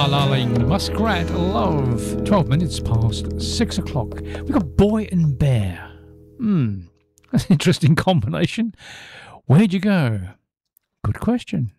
Darling, Muskrat Love. 12 minutes past 6 o'clock. We've got Boy and Bear. That's an interesting combination. Where'd you go? Good question.